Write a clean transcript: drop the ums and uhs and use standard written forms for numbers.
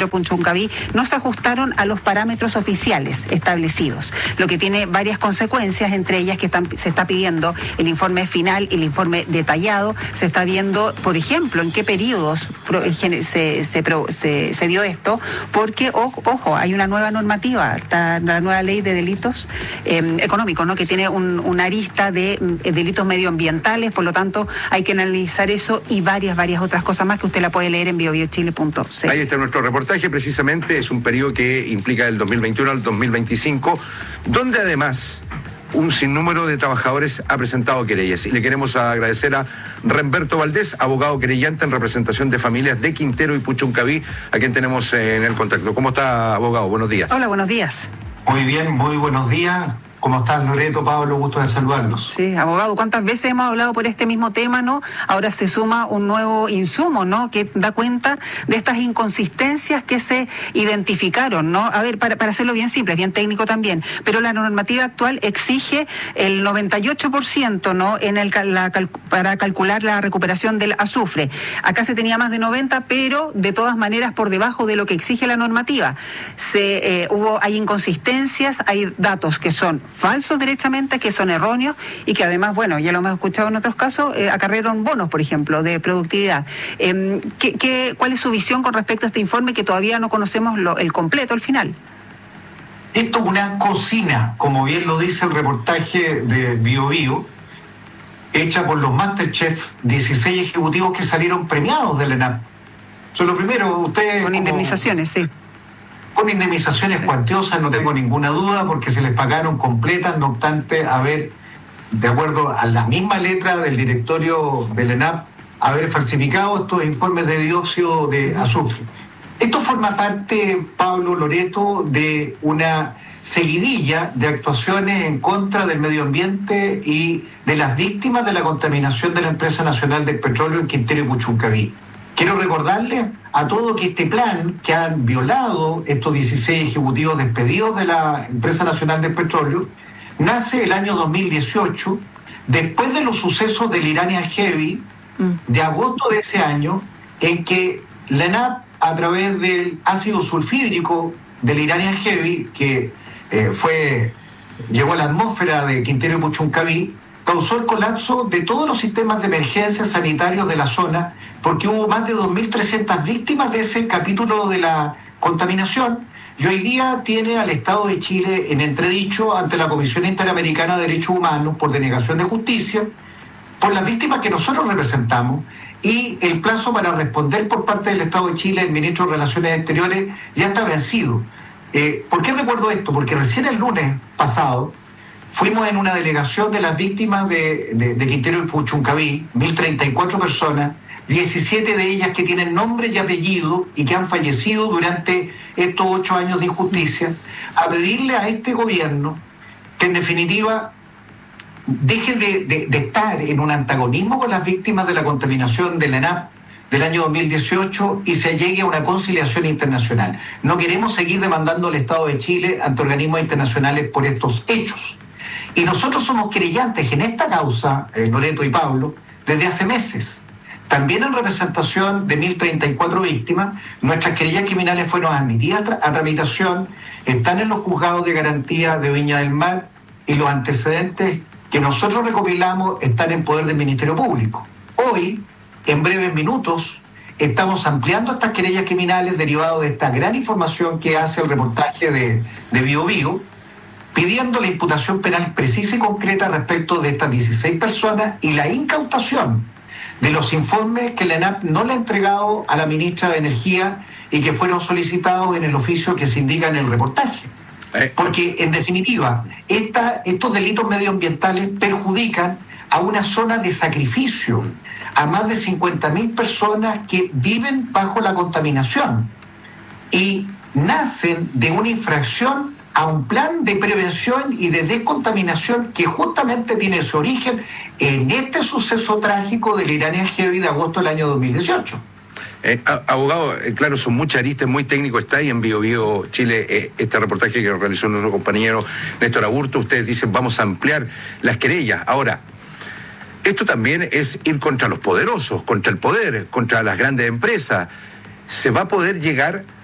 Quintero Puchuncaví no se ajustaron a los parámetros oficiales establecidos, lo que tiene varias consecuencias, entre ellas que se está pidiendo el informe final, el informe detallado, se está viendo, por ejemplo, en qué periodos se dio esto, porque, ojo, hay una nueva normativa, está la nueva ley de delitos económicos, ¿no?, que tiene una arista de delitos medioambientales, por lo tanto hay que analizar eso y varias otras cosas más que usted la puede leer en biobiochile.cl. Ahí está nuestro reportaje, precisamente es un periodo que implica del 2021 al 2025, donde además un sinnúmero de trabajadores ha presentado querellas. Y le queremos agradecer a Remberto Valdés, abogado querellante en representación de familias de Quintero y Puchuncaví, a quien tenemos en el contacto. ¿Cómo está, abogado? Buenos días. Hola, buenos días. Muy bien, muy buenos días. ¿Cómo están, Loreto, Pablo? Gusto de saludarlos. Sí, abogado, ¿cuántas veces hemos hablado por este mismo tema, no? Ahora se suma un nuevo insumo, ¿no?, que da cuenta de estas inconsistencias que se identificaron, ¿no? A ver, para hacerlo bien simple, bien técnico también, pero la normativa actual exige el 98%, ¿no?, para calcular la recuperación del azufre. Acá se tenía más de 90, pero de todas maneras por debajo de lo que exige la normativa. Hay inconsistencias, hay datos que son falsos derechamente, que son erróneos y que además, bueno, ya lo hemos escuchado en otros casos, acarrearon bonos, por ejemplo, de productividad. ¿Cuál es su visión con respecto a este informe que todavía no conocemos el completo, el final? Esto es una cocina, como bien lo dice el reportaje de BioBio, hecha por los Masterchef, 16 ejecutivos que salieron premiados del ENAP. Eso es lo primero, ustedes... Con indemnizaciones, sí. Con indemnizaciones cuantiosas, no tengo ninguna duda, porque se les pagaron completas, no obstante haber, de acuerdo a la misma letra del directorio del ENAP, haber falsificado estos informes de dióxido de azufre. Esto forma parte, Pablo, Loreto, de una seguidilla de actuaciones en contra del medio ambiente y de las víctimas de la contaminación de la Empresa Nacional del Petróleo en Quintero y Puchuncaví. Quiero recordarles a todos que este plan que han violado estos 16 ejecutivos despedidos de la Empresa Nacional del Petróleo nace el año 2018, después de los sucesos del Irania Heavy de agosto de ese año, en que la ENAP, a través del ácido sulfídrico del Irania Heavy, que llegó a la atmósfera de Quintero y Puchuncaví, causó el colapso de todos los sistemas de emergencia sanitarios de la zona, porque hubo más de 2.300 víctimas de ese capítulo de la contaminación, y hoy día tiene al Estado de Chile en entredicho ante la Comisión Interamericana de Derechos Humanos por denegación de justicia, por las víctimas que nosotros representamos, y el plazo para responder por parte del Estado de Chile, el ministro de Relaciones Exteriores, ya está vencido. ¿Por qué recuerdo esto? Porque recién el lunes pasado fuimos en una delegación de las víctimas de Quintero y Puchuncaví, 1.034 personas, 17 de ellas que tienen nombre y apellido y que han fallecido durante estos 8 años de injusticia, a pedirle a este gobierno que en definitiva deje de estar en un antagonismo con las víctimas de la contaminación de la ENAP del año 2018 y se llegue a una conciliación internacional. No queremos seguir demandando al Estado de Chile ante organismos internacionales por estos hechos. Y nosotros somos querellantes en esta causa, Loreto y Pablo, desde hace meses. También en representación de 1.034 víctimas, nuestras querellas criminales fueron admitidas a tramitación, están en los juzgados de garantía de Viña del Mar y los antecedentes que nosotros recopilamos están en poder del Ministerio Público. Hoy, en breves minutos, estamos ampliando estas querellas criminales derivadas de esta gran información que hace el reportaje de BioBio, pidiendo la imputación penal precisa y concreta respecto de estas 16 personas y la incautación de los informes que la ENAP no le ha entregado a la ministra de Energía y que fueron solicitados en el oficio que se indica en el reportaje. Porque, en definitiva, estos delitos medioambientales perjudican a una zona de sacrificio, a más de 50.000 personas que viven bajo la contaminación y nacen de una infracción a un plan de prevención y de descontaminación que justamente tiene su origen en este suceso trágico del Irania Heavy de agosto del año 2018. Abogado, claro, son muchas aristas, muy técnico, está ahí en BioBio Chile, este reportaje que realizó nuestro compañero Néstor Aburto. Ustedes dicen, vamos a ampliar las querellas. Ahora, esto también es ir contra los poderosos, contra el poder, contra las grandes empresas. ¿Se va a poder llegar